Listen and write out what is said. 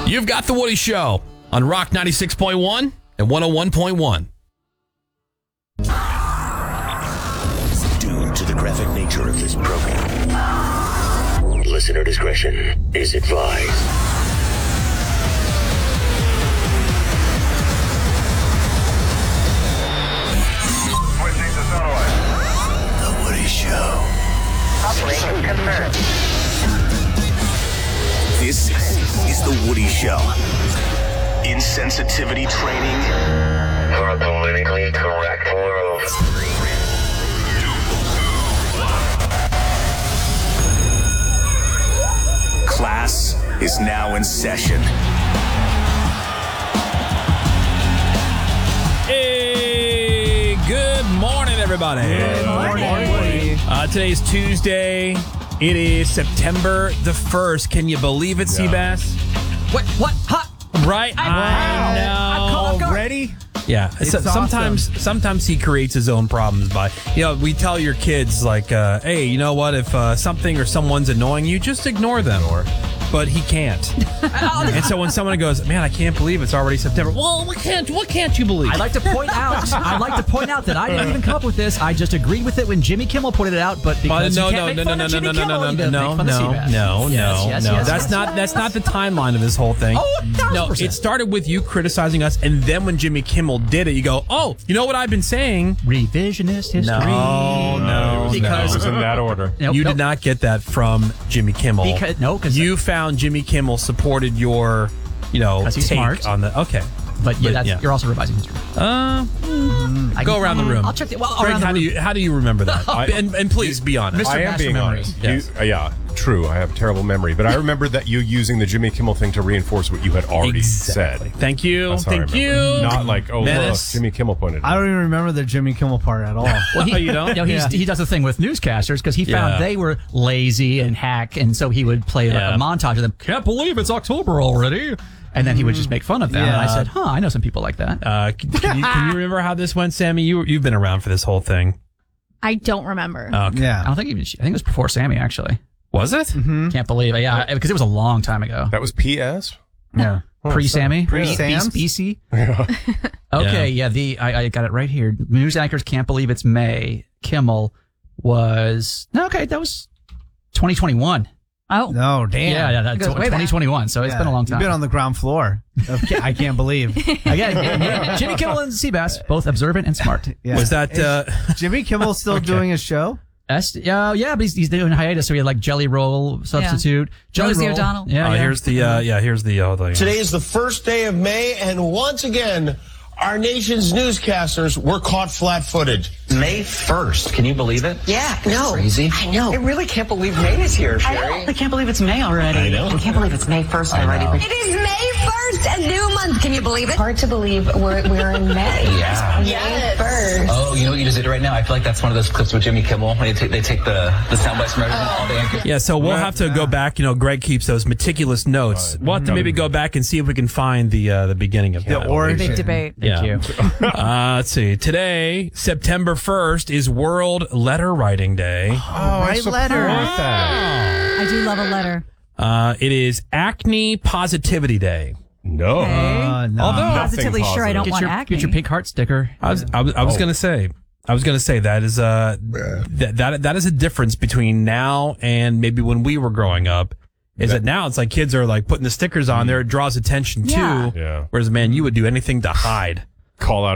You've got The Woody Show on Rock 96.1 and 101.1. Due to the graphic nature of this program, listener discretion is advised. Switching to satellite. The Woody Show. Operation confirmed. This is The Woody Show. Insensitivity training for a politically correct world. Class is now in session. Hey, good morning, everybody. Good morning. Today's Tuesday. It is September the 1st. Can you believe it, Seabass? What? Hot? Right? I know. Ready? Yeah. It's Sometimes he creates his own problems by, we tell your kids, like, hey, you know what? If something or someone's annoying you, just ignore them. But he can't. And so when someone goes, man, I can't believe it's already September. Well, what can't you believe? I'd like to point out that I didn't even come up with this. I just agreed with it when Jimmy Kimmel put it out, but because you can't make fun of Jimmy Kimmel, you gotta make fun of Seabass. No. Yes. That's not the timeline of this whole thing. Oh, 1,000%. No, it started with you criticizing us, and then when Jimmy Kimmel did it, you go, oh, you know what I've been saying? Revisionist history. No. Because it was in that order. You did not get that from Jimmy Kimmel. Because you found Jimmy Kimmel supported your, he's take smart. on the. Okay. But you're also revising history. Go around the room. I'll check it. Well, Greg, around the room. how do you remember that? and please be honest. Mr. I am Master being Memory. honest. Yes. True. I have terrible memory, but I remember that you using the Jimmy Kimmel thing to reinforce what you had already said. Thank you. That's how I Thank remember. you. Not like, Menace. look, Jimmy Kimmel pointed. I don't even remember the Jimmy Kimmel part at all. Well, You don't? He does the thing with newscasters because he found they were lazy and hack, and so he would play a montage of them. Can't believe it's October already. And then he would just make fun of them. Yeah. And I said, I know some people like that. Can you remember how this went, Sammy? You've been around for this whole thing. I don't remember. Okay. Yeah. I don't think I think it was before Sammy, actually. Was it? Can't believe it. Yeah, because it was a long time ago. That was PS? Yeah. Pre-Sammy? Pre-Sams? BC? Yeah. Okay, I got it right here. News anchors can't believe it's May. Kimmel was... No, okay, that was 2021. Oh. No, damn. Yeah, that's goes way back. 2021, so it's been a long time. You've been on the ground floor. I can't believe. Again, Jimmy Kimmel and Seabass, both observant and smart. Yeah. Was that... Is Jimmy Kimmel still doing his show? Yeah, but he's doing hiatus, so he had like Jelly Roll substitute. Jelly Rosie Roll. O'Donnell. Yeah, here's the... here's the... thing. Today is the first day of May, and once again, our nation's newscasters were caught flat-footed. May 1st. Can you believe it? Yeah, no. Crazy. I know. I really can't believe May is here, I Sherry. know. I can't believe it's May already. I know. I can't believe it's May 1st already. know. It is May 1st, a new month. Can you believe it? Hard to believe we're in May. Yeah. May 1st. Oh, you know what you just did right now? I feel like that's one of those clips with Jimmy Kimmel when they take the sound bites from everything, all the anchors. Yeah, so we'll have to go back. Greg keeps those meticulous notes. We'll have to maybe go back and see if we can find the beginning of that. The origin. Big debate. Thank you. Let's see. Today, September 1st, is World Letter Writing Day. Write letters. I do love a letter. It is Acne Positivity Day. No. No. Although Positively sure I don't Get want your, acne. get your pink heart sticker. I was going to say that is that is a difference between now and maybe when we were growing up. Is that now it's like kids are like putting the stickers on there. It draws attention Yeah. too. Whereas man, you would do anything to hide. Call out